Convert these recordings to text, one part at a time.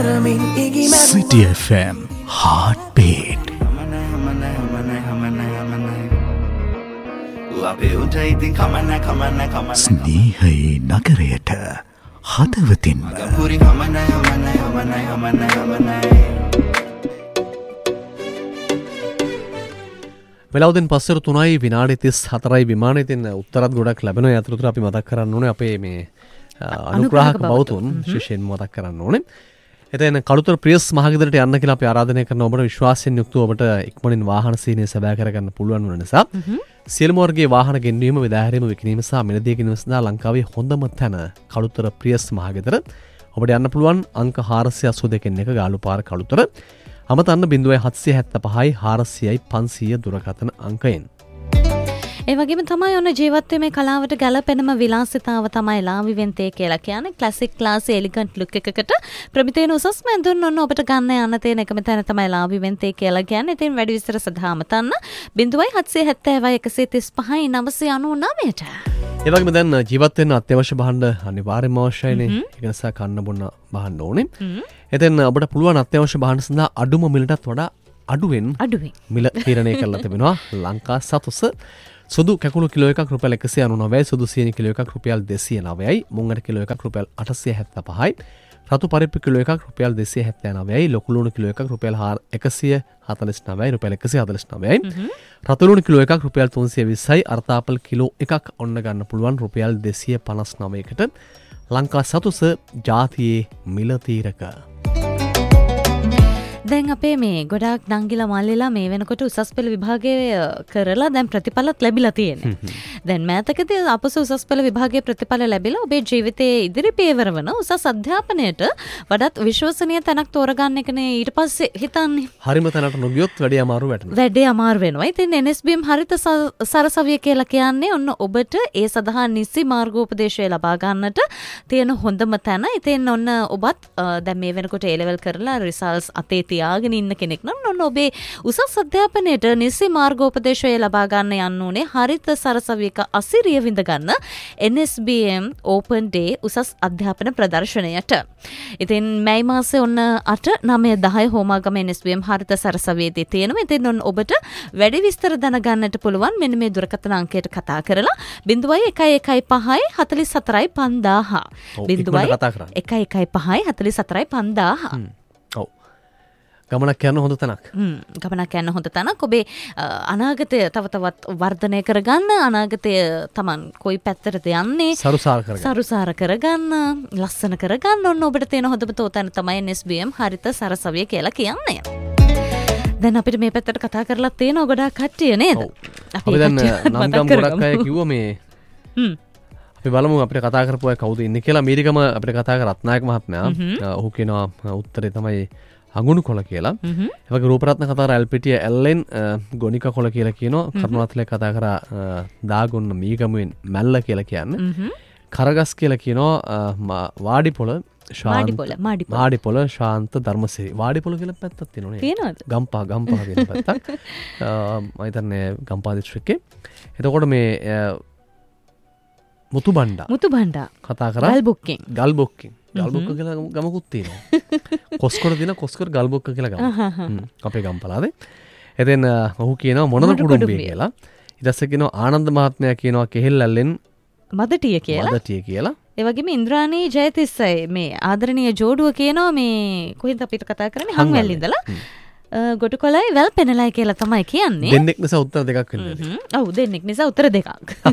City FM Heartbeat. ස්නේහයේ නගරයට හදවතින්ම වෙලාවදෙන් පස්සර 3යි විනාඩි 34යි විමානයෙන් උත්තරත් ගොඩක් ලැබෙනවා. යතුරුතර අපි මතක් කරන්න ඕනේ අපේ මේ අනුග්‍රාහක බෞතුන් විශේෂයෙන් මතක් කරන්න ඕනේ. එතෙන් කළුතර ප්‍රියස් මහගෙදරට යන්න කියලා අපි ආරාධනය කරන ඔබට විශ්වාසයෙන් යුක්තව ඔබට ඉක්මනින් වාහන සීනය සැබෑ කරගන්න පුළුවන් වන නිසා සියලුම වර්ගයේ වාහන ගෙන්වීම, විදාහැරීම, විකිණීම සහ මිලදී ගැනීම සඳහා ලංකාවේ හොඳම තැන කළුතර ප්‍රියස් මහගෙදර. ඔබට යන්න පුළුවන් අංක 482 1 ගාලුපාර කළුතර. අමතන්න 0775 400යි 500 දුරකථන අංකයෙන්. ඒ වගේම තමයි ඔන්න ජීවත් මේ කලාවට ගැලපෙනම විලාසිතාව තමයි ලාවිවෙන්තේ කියලා කියන්නේ. ක්ලාසික් ක්ලාසි එලිගන්ට් ලුක් එකකට ප්‍රමිතේන උසස් මැදුන් ඔන්න ඔබට ගන්න යන්න තියෙන එකම තැන තමයි ලාවිවෙන්තේ කියලා කියන්නේ. ඉතින් වැඩි විස්තර සඳහා අමතන්න 0770 135 999ට. ඒ වගේම දැන් ජීවත් වෙන්න අත්‍යවශ්‍ය භාණ්ඩ අනිවාර්යයෙන්ම අවශ්‍යයිනේ. ඒක නිසා කන්න බොන්න භාණ්ඩ ඕනේ. එතෙන් ඔබට පුළුවන් අත්‍යවශ්‍ය භාණ්ඩ සඳහා අඩුම මිලටත් වඩා අඩුවෙන් මිල තීරණය කරලා තිබෙනවා ලංකා සතුස. සුදු කැකුළු කිලෝ එකක් රුපියල් 199යි, සුදු සීනි කිලෝ එකක් රුපියල් 209යි, මුංගට කිලෝ එකක් රුපියල් 875යි, රතු පරිප්පු කිලෝ එකක් රුපියල් 279යි, ලොකු ලුණු කිලෝ එකක් රුපියල් 149යි, රුපියල් 149යි, රතු ලුණු කිලෝ එකක් රුපියල් 320යි, අර්තාපල් කිලෝ එකක් ඔන්න ගන්න පුළුවන් රුපියල් 259කට. ලංකා සතුස ජාතියේ මිල තීරක. දැන් අපේ මේ ගොඩාක් නංගිලා මල්ලිලා මේ වෙනකොට උසස් පෙළ විභාගය කරලා දැන් ප්‍රතිඵලත් ලැබිලා තියෙනවා. දැන් මෑතකදී අපස උසස් පෙළ විභාගයේ ප්‍රතිඵල ලැබිලා ඔබේ ජීවිතයේ ඉදිරි පියවර වන උසස් අධ්‍යාපනයට වඩාත් විශ්වසනීය තැනක් තෝරගන්න එකනේ ඊට පස්සේ හිතන්නේ. හරිම තැනට නොගියොත් වැඩේ අමාරු වෙනවා. වැඩේ අමාරු වෙනවා. ඉතින් NSBM හරිත සරසවිය කියලා කියන්නේ ඔන්න ඔබට ඒ සඳහා නිසි මාර්ගෝපදේශය ලබා ගන්නට තියෙන හොඳම තැන. ඉතින් ඔන්න ඔබත් දැන් මේ වෙනකොට A level කරලා රිසල්ට්ස් අතේ තියාගෙන ඉන්න කෙනෙක් නම් ඔන්න ඔබේ උසස් අධ්‍යාපනයට නිසි මාර්ගෝපදේශය ලබා ගන්න යන්න ඕනේ හරිත සරසවියක අසිරිය විඳ ගන්න NSBM Open Day උසස් අධ්‍යාපන ප්‍රදර්ශනයට. ඉතින් මැයි මාසේ ඔන්න 8 9 10 හෝමාගම NSBM හරිත සරසවියේදී තියෙනවා. ඉතින් ඔන්න ඔබට වැඩි විස්තර දැනගන්නට පුළුවන් මෙන්න මේ දුරකථන අංකයට කතා කරලා 0115 44 5000 0115 44 5000. ගමනක් යන්න හොඳ තැනක්. ගමනක් යන්න හොඳ තැනක්. ඔබේ අනාගතය තව තවත් වර්ධනය කරගන්න, අනාගතය Taman කොයි පැත්තටද යන්නේ සරුසාර කරගන්න, ලස්සන කරගන්න ඔන්න ඔබට තියෙන හොඳම තෝතන තමයි NSBM හරිත සරසවිය කියලා කියන්නේ. දැන් අපිට මේ පැත්තට කතා කරලා තියෙනවා ගොඩාක් කට්ටිය නේද? අපි දැන් නම් ගොඩක් අය කිව්වා මේ අපි බලමු අපිට කතා කරපු අය කවුද ඉන්නේ කියලා. මීරිකම අපිට කතා කර රත්නායක මහත්මයා. ඔහු කියනවා උත්තරේ තමයි අඟුණු කොළ කියලා. ඒ වගේ රූපරත්න කතා කර ඇල්පිටිය ඇල්ලෙන් ගොනික කොළ කියලා කියනවා. කරුණාතලේ කතා කරා දාගොන්න මීගමුවෙන් මැල්ල කියලා කියන්නේ. කරගස් කියලා කියනවා වාඩිපොළ මාඩිපොළ ශාන්ත ධර්මසිරි. වාඩිපොළ කියලා පැත්තක් තියෙනවනේ. ගම්පහ කියන පැත්තක්. මම හිතන්නේ ගම්පහ දිස්ත්‍රික්කේ. එතකොට මේ මුතු බණ්ඩා කතා කරා ගල්බොක්කින් ගල්බොක්ක කියලා ගමකුත් තියෙනවා. කොස්කොර දින කොස්කොර ගල්බොක්ක කියලා ගම. අපේ ගම්පලාවේ. එතෙන් ඔහු කියනවා මොනද කුඩුම්බිය කියලා. ඊට පස්සේ කියනවා ආනන්ද මහත්මයා කියනවා කෙහෙල්ලල්ලෙන් මදටිය කියලා. ඒ වගේම ඉන්ද්‍රාණී ජයතිස්සයි මේ ආදරණීය ජෝඩුව කියනවා මේ කොහෙන්ද අපිට කතා කරන්නේ හංවැල්ල ඉඳලා. ගොටුකොළයි වැල් පෙනලයි කියලා තමයි කියන්නේ. දෙන්නෙක් නිසා උත්තර දෙකක් වෙනවා. ඔව් දෙන්නෙක් නිසා උත්තර දෙකක්.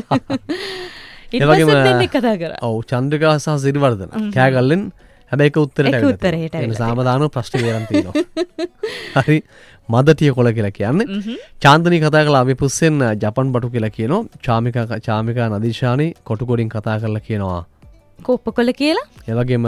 චන්ද්‍රිකා සහ සිරිවර්ධන කෑගල්ලෙන් හැබැයි එක උත්තරයට සාමදාන ප්‍රශ්න වේරන් තියෙනවා. හරි මදටිය කොළ කියලා කියන්නේ. චාන්දනී කතා කළා අපි පුස්සෙන් ජපන් බටු කියලා කියනවා. චාමිකා නදීශානි කොටුකොඩින් කතා කරලා කියනවා කෝප්ප කොළ කියලා. ඒ වගේම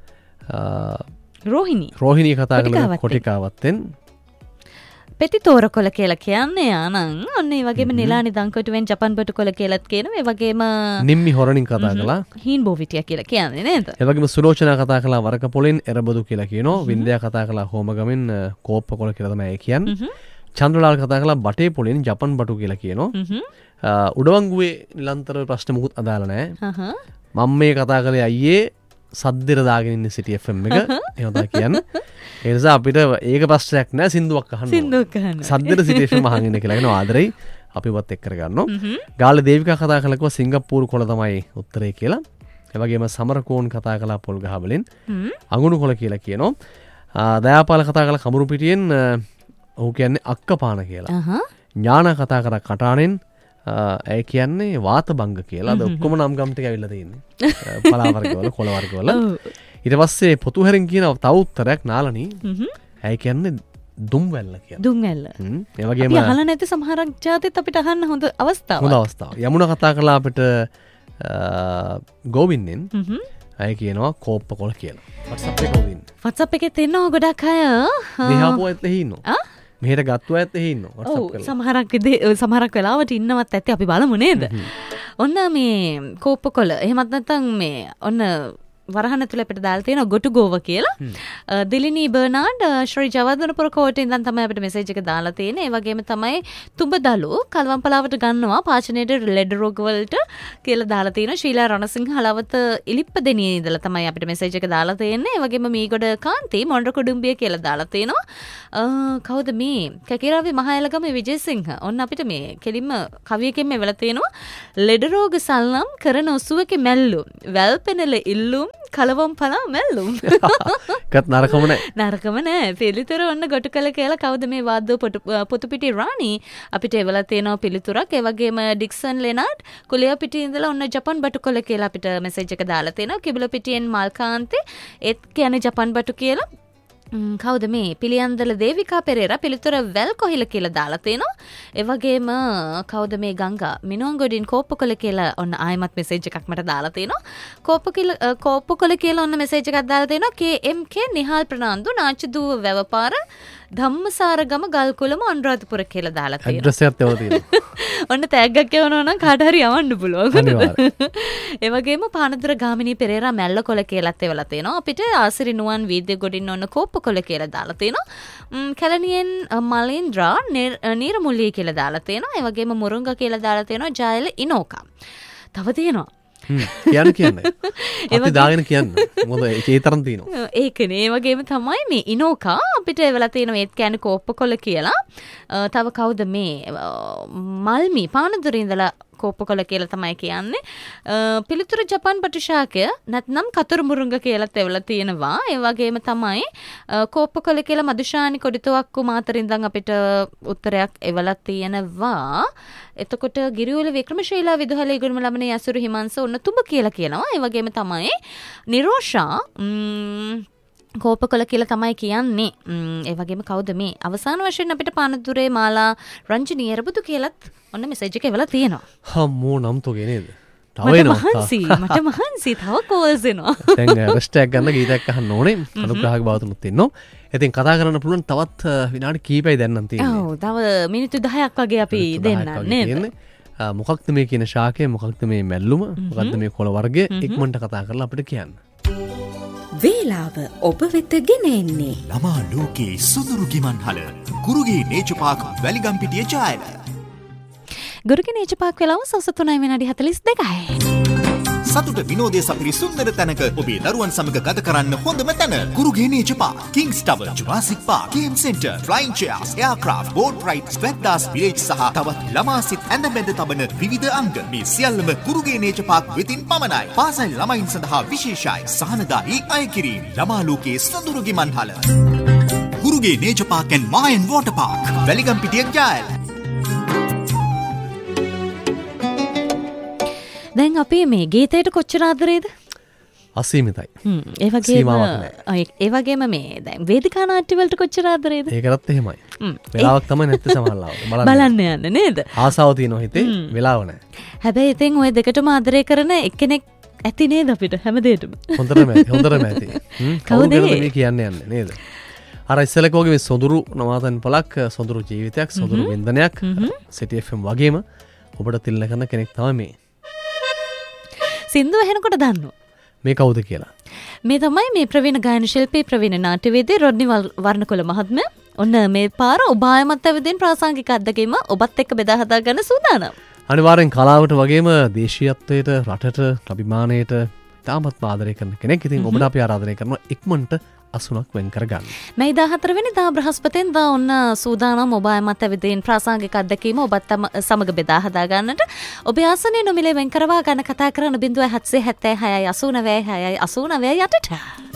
රෝහිණී කතා කළා කොටිකාවත්තෙන් පෙති තෝර කොළ කියලා කියන්නේ ආනං ඔන්න ඒ වගේම නිලානි දංකොටුවෙන් ජපන් බටු කොළ කියලාත් කියනවා. ඒ වගේම නිම්මි හොරණින් කතා කළා හීන් බෝවිටියා කියලා කියන්නේ නේද? ඒ වගේම සුලෝචනා කතා කළා වරක පොලෙන් එරබදු කියලා කියනවා. වින්දයා කතා කළා හෝමගමෙන් කෝප්ප කොළ කියලා තමයි ඒ කියන්නේ. චන්ද්‍රලාල් කතා කළා බටේ පොලෙන් ජපන් බටු කියලා කියනවා. උඩවංගුවේ නිලන්තර ප්‍රශ්න මුකුත් අදාළ නැහැ. මම මේ කතා කළේ අයියේ සද්දෙට දාගෙන ඉන්නේ සිටි FM එක එහෙම තමයි කියන්නේ. ඒ නිසා අපිට ඒක ප්‍රශ්නයක් නෑ සින්දුවක් අහන්න. සින්දුවක් අහන්න. සද්දෙට සිටි FM අහන් ඉන්න කියලා කියන ආදරෙයි අපිවත් එක්ක කරගන්නවා. ගාල්ල දේවිකා කතා කළකව සිංගප්පූරු කොළ තමයි උත්තරේ කියලා. ඒ වගේම සමරකෝන් කතා කළා පොල් ගහ වලින් අඟුණු කොළ කියලා කියනවා. දයාපාල කතා කළා කමුරු පිටියෙන් ඔහු කියන්නේ අක්කපාන කියලා. ඥාන කතා කරා කටාණෙන් ඇය කියන්නේ වාතභංග කියලා. අද ඔක්කොම නම් ගම් ටික ඇවිල්ලා තියෙන්නේ. පලා වර්ගවල කොළ වර්ගවල. ඊට පස්සේ පොතුහැරින් කියන තව උත්තරයක් නාලනී. ඇය කියන්නේ දුම්වැල්ල කියලා. දුම්වැල්ල. ඒ වගේම අපි අහලා නැති සමහරක් ජාතිත් අපිට අහන්න හොඳ අවස්ථාවක්. හොඳ අවස්ථාවක්. යමුණ කතා කළා අපිට ගෝවින්දෙන්. ඇය කියනවා කෝප්ප කොළ කියලා. WhatsApp එකේ ගෝවින්ද. WhatsApp එකේ තියෙනවා ගොඩක් අය. දිහාපුව ඇත්තේ ඉන්නවා. මෙහෙට ගත්තු ඇත්තේ ඉන්නවා WhatsApp කරලා. සමහරක් වෙලාවට ඉන්නවත් ඇත්තේ අපි බලමු නේද? ඔන්න මේ කෝප්ප කොළ. එහෙමත් නැත්නම් මේ ඔන්න වරහන තුළ අපිට දාලා තියෙනවා ගොටු ගෝව කියලා. දිලිනී බර්නාඩ් ශ්‍රී ජවර්ධනපුර කෝට්ටේ ඉඳන් තමයි අපිට මෙසේජ් එක දාලා තියෙන්නේ. ඒ වගේම තමයි තුඹදලු කලවම්පලාවට ගන්නවා පාචනයේ ලෙඩ රෝග වලට කියලා දාලා තියෙනවා. ශීලා රණසිංහ හලවත ඉලිප්පදෙනියේ ඉඳලා තමයි අපිට මෙසේජ් එක දාලා තියෙන්නේ. ඒ වගේම මීගොඩ කාන්ති මොණ්ඩ කුඩුම්බිය කියලා දාලා තියෙනවා. කවුද මේ? කැකිරාවේ මහයලගම විජේසිංහ. ඔන්න අපිට මේ කෙලින්ම කවියකින් මේ වෙලා තියෙනවා. ලෙඩ රෝග සල්ලම් කරන ඔසුවක මැල්ලු. වැල්පෙනල ඉල්ලුම් කලවම් පලා මැල්ලුම්. කත් නරකම නෑ. නරකම නෑ. පිළිතුර ඔන්න ගොටු කළ කියලා කවුද මේ වාද්දෝ පොතුපිටි රාණි අපිට එවලා තියෙනවා පිළිතුරක්. ඒ වගේම ඩික්සන් ලෙනාඩ් කුලියපිටියේ ඉඳලා ඔන්න ජපන් බටු කොළ කියලා අපිට මෙසේජ් එක දාලා තියෙනවා. කිබුලපිටියෙන් මල්කාන්ති ඒත් කියන්නේ ජපන් බටු කියලා. කවුද මේ පිළියන්දල දේවිකා පෙරේරා පිළිතුර වැල් කොහිල කියලා දාලා තියෙනවා. ඒ වගේම කවුද මේ ගංගා මිනුවන්ගොඩින් කෝප්පකොළ කියලා ඔන්න ආයමත් මෙසේජ් එකක් මට දාලා තියෙනවා. කෝප්පකොළ කියලා ඔන්න මෙසේජ් එකක් දාලා තියෙනවා. KMK නිහාල් ප්‍රනාන්දු නාචිදුව වැවපාර ධම්මසාරගම ගල්කුලම අනුරාධපුර කියලා දාලා තියෙනවා. ඇඩ්‍රස් එකක් තව තියෙනවා. ඔන්න තෑග්ගක් යවනවා නම් කාට හරි යවන්න පුළුවන්. ඒ වගේම පානදුර ගාමිණී පෙරේරා මැල්ල කොළ කියලාත් එවලා තියෙනවා. අපිට ආසිරි නුවන් වීද්‍ය ගොඩින් ඔන්න කෝප්පකොළ කියලා දාලා තියෙනවා. කැලණියෙන් මලින්ද්‍රා නීරමුල්ලිය කියලා දාලා තියෙනවා. ඒ වගේම මුරුංග කියලා දාලා තියෙනවා. ජයල ඉනෝකා. තව තියෙනවා. කියන්නේ අපි දාගෙන කියන්න මොකද ඒ තරම් තියෙනවා. ඒකනේ. ඒ වගේම තමයි මේ ඉනෝකා අපිට එවලා තියෙනවා. ඒත් කියන්නේ කෝප්පකොළ කියලා. තව කවුද මේ මල්මි පානදුරේ ඉඳලා කෝප්පකොළ කියලා තමයි කියන්නේ. පිළිතුර ජපන් බටුශාකය නැත්නම් කතුරු මුරුංග කියලාත් එවලා තියෙනවා. ඒ වගේම තමයි කෝප්පකොළ කියලා මදුෂානි කොඩිතොක්කු මාතරින් ඉඳන් අපිට උත්තරයක් එවලා තියෙනවා. එතකොට ගිරිවල වික්‍රමශීලා විදුහලේ ගුරුම ළමනේ යසුරු හිමංශ ඔන්න තුඹ කියලා කියනවා. ඒ වගේම තමයි නිරෝෂා කෝප්පකොළ කියලා තමයි කියන්නේ. ඒ වගේම කවුද මේ අවසාන වශයෙන් අපිට පානදුරේ මාලා රංජනී එරබුදු කියලාත් ඔන්න මෙසේජ් එක එවලා තියෙනවා. හම්මෝ නම් තෝගේ නේද? තව එනවා. මට මහන්සි තව කෝල්ස් එනවා. දැන් රෙස්ට් එකක් ගන්න ගීතයක් අහන්න ඕනේ. අනුග්‍රහක බවතුනුත් ඉන්නවා. ඉතින් කතා කරන්න පුළුවන් තවත් විනාඩි කීපයි දැන් නම් තියෙන්නේ. ඔව් තව මිනිත්තු 10ක් වගේ අපි දෙන්න නේද? මොකක්ද මේ කියන ශාකය, මොකක්ද මේ මැල්ලුම, මොකක්ද මේ කොළ වර්ගය ඉක්මනට කතා කරලා අපිට කියන්න. වේලාව ඔබ වෙත ගෙන එන්නේ ළමා ලෝකයේ සොඳුරු ගිමන් හල ගුරුගේ නේචර් පාක් වැලිගම්පිටිය ජායල. ගුරුගේ නේචර් පාක් වෙලාව සවස් 3:42යි. සතුට විනෝදය සපිරි සුන්දර තැනක ඔබේ දරුවන් සමග ගත කරන්න හොඳම තැන ගුරුගේ nature Park, Kings tower, Jurassic Park, game centre, flying චෙයාර්ස්, aircraft, boat රයිඩ්ස්, වැද්දාස් village සහ තවත් ළමා සිත් ඇඳ බැඳ තබන විවිධ අංග මේ සියල්ලම ගුරුගේ නේචර් පාක් වෙතින් පමණයි. පාසල් ළමයින් සඳහා විශේෂයි සහනදායී අය කිරීම. ළමා ලෝකයේ සොඳුරු ගිමන් හල ගුරුගේ nature Park and Mayan Water Park වැලිගම්පිටිය ජායල. දැන් අපි මේ ගීතයට කොච්චර ආදරේද? අසීමිතයි. ඒ වගේම මේ දැන් වේදිකා නාට්‍ය වලට කොච්චර ආදරේද? ඒකටත් එහෙමයි. වෙලාවක් තමයි නැත්තේ සමහරවල්. බලන්න යන්න නේද? ආසාව තියෙනවා හිතේ වෙලාව නැහැ. හැබැයි ඉතින් ඔය දෙකටම ආදරය කරන එක්කෙනෙක් ඇති නේද අපිට හැමදේටම? හොඳටම ඇති. කවුද මේ කියන්නේ නේද? අර ඉස්සෙල්ලා කෝගේ මේ සොඳුරු නවාතන් පළක්, සොඳුරු ජීවිතයක්, සොඳුරු වින්දනයක් සිටි FM වගේම ඔබට තිල්න කරන කෙනෙක් තමයි මේ. සින්දු ඇහෙනකොට දන්නවා මේ කවුද කියලා. මේ තමයි මේ ප්‍රවීණ ගායන ශිල්පී ප්‍රවීණ නාට්‍යවේදී රොඩ්නි වර්ණකොළ මහත්මයා. ඔන්න මේ පාර ඔබ ආයමත් ඇවිදින් ප්‍රාසංගික අත්දැකීම ඔබත් එක්ක බෙදා හදා ගන්න සූදානම්. අනිවාර්යෙන් කලාවට වගේම දේශීයත්වයට, රටට, අභිමානයට තාමත් ආදරය කරන කෙනෙක්. ඉතින් ඔබට අපි ආරාධනය කරනවා ඉක්මනට 80ක් වෙන් කරගන්න. මේ 14 වෙනිදා බ්‍රහස්පතින්දා ඔන්න සූදානම් ඔබ අයමත් ඇවිදින් ප්‍රාසංගික අත්දැකීම ඔබත් සමග බෙදා හදා ගන්නට. ඔබ ආසනයේ නොමිලේ වෙන් කරවා ගන්න කතා කරන 0776 89 6 89 යටට.